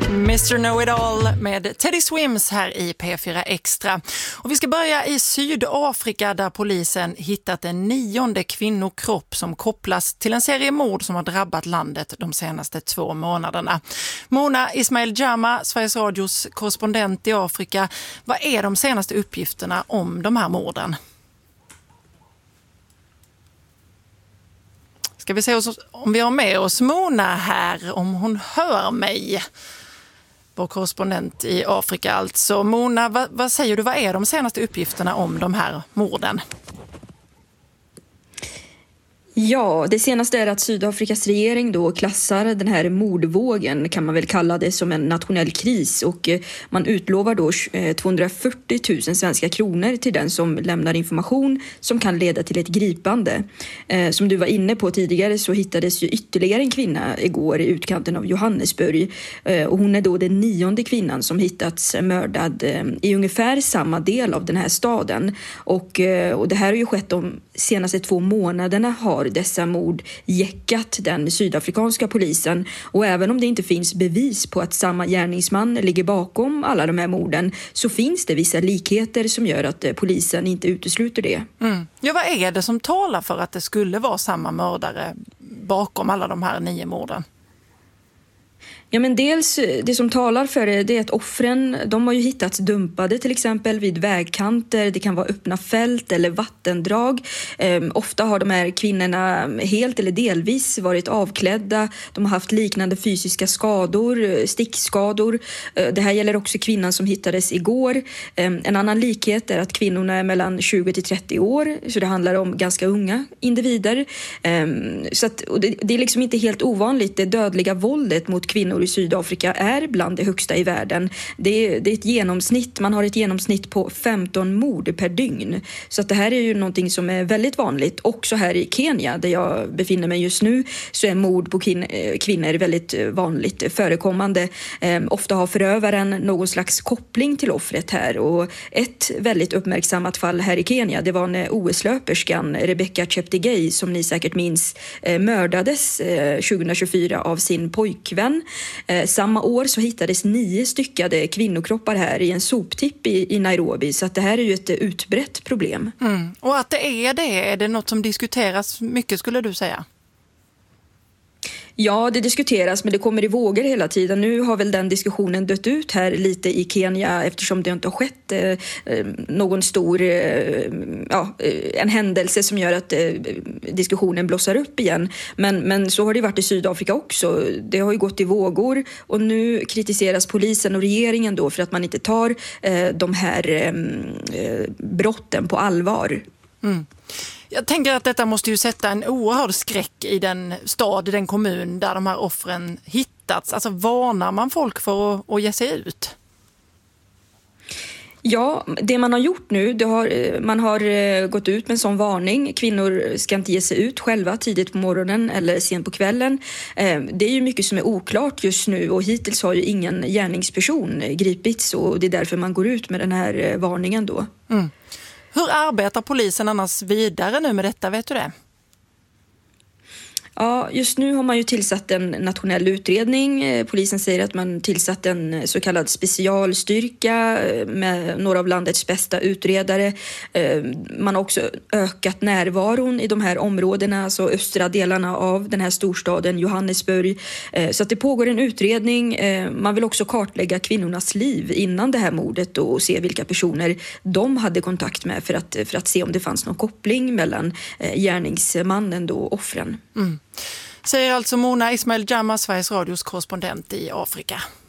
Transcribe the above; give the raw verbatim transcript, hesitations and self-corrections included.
mister Know-It-All med Teddy Swims här i P fyra Extra. Och vi ska börja i Sydafrika där polisen hittat en nionde kvinnokropp som kopplas till en serie mord som har drabbat landet de senaste två månaderna. Mona Ismail Jama, Sveriges Radios korrespondent i Afrika. Vad är de senaste uppgifterna om de här morden? Ska vi se om vi har med oss Mona här, om hon hör mig. Vår korrespondent i Afrika alltså. Mona, vad, vad säger du? Vad är de senaste uppgifterna om de här morden? Ja, det senaste är att Sydafrikas regering då klassar den här mordvågen, kan man väl kalla det, som en nationell kris, och man utlovar då tvåhundrafyrtio tusen svenska kronor till den som lämnar information som kan leda till ett gripande. Som du var inne på tidigare så hittades ju ytterligare en kvinna igår i utkanten av Johannesburg, och hon är då den nionde kvinnan som hittats mördad i ungefär samma del av den här staden, och, och det här har ju skett de senaste två månaderna har dessa mord jäckat den sydafrikanska polisen, och även om det inte finns bevis på att samma gärningsman ligger bakom alla de här morden så finns det vissa likheter som gör att polisen inte utesluter det. Mm. Ja, vad är det som talar för att det skulle vara samma mördare bakom alla de här nio morden? Ja, men dels det som talar för det, det är att offren, de har ju hittats dumpade till exempel vid vägkanter, det kan vara öppna fält eller vattendrag. Ehm, ofta har de här kvinnorna helt eller delvis varit avklädda, de har haft liknande fysiska skador, stickskador. Ehm, det här gäller också kvinnan som hittades igår. Ehm, en annan likhet är att kvinnorna är mellan tjugo till trettio år, så det handlar om ganska unga individer. Ehm, så att, och det, det är liksom inte helt ovanligt, det dödliga våldet mot kvinnor i Sydafrika är bland det högsta i världen. Det är, det är ett genomsnitt, man har ett genomsnitt på femton mord per dygn. Så att det här är ju någonting som är väldigt vanligt. Också här i Kenya, där jag befinner mig just nu, så är mord på kvin- kvinnor väldigt vanligt förekommande. Eh, ofta har förövaren någon slags koppling till offret här, och ett väldigt uppmärksammat fall här i Kenya, det var när O S-löperskan Rebecca Cheptegei, som ni säkert minns, eh, mördades eh, tjugohundratjugofyra av sin pojkvän. Eh, samma år så hittades nio styckade kvinnokroppar här i en soptipp i, i Nairobi, så att det här är ju ett utbrett problem. Mm. Och att det är det, är det något som diskuteras mycket, skulle du säga? Ja, det diskuteras, men det kommer i vågor hela tiden. Nu har väl den diskussionen dött ut här lite i Kenya, eftersom det inte har skett eh, någon stor eh, ja, en händelse som gör att eh, diskussionen blossar upp igen. Men, men så har det varit i Sydafrika också. Det har ju gått i vågor, och nu kritiseras polisen och regeringen då för att man inte tar eh, de här eh, brotten på allvar. Mm. Jag tänker att detta måste ju sätta en oerhörd skräck i den stad, i den kommun där de här offren hittats. Alltså, varnar man folk för att, att ge sig ut? Ja, det man har gjort nu, det har, man har gått ut med en sån varning. Kvinnor ska inte ge sig ut själva tidigt på morgonen eller sent på kvällen. Det är ju mycket som är oklart just nu, och hittills har ju ingen gärningsperson gripits, och det är därför man går ut med den här varningen då. Mm. Hur arbetar polisen annars vidare nu med detta, vet du det? Ja, just nu har man ju tillsatt en nationell utredning. Polisen säger att man tillsatt en så kallad specialstyrka med några av landets bästa utredare. Man har också ökat närvaron i de här områdena, alltså östra delarna av den här storstaden Johannesburg. Så att det pågår en utredning. Man vill också kartlägga kvinnornas liv innan det här mordet och se vilka personer de hade kontakt med för att, för att se om det fanns någon koppling mellan gärningsmannen då och offren. Mm. Säger alltså Mona Ismail Jama, Sveriges Radios korrespondent i Afrika.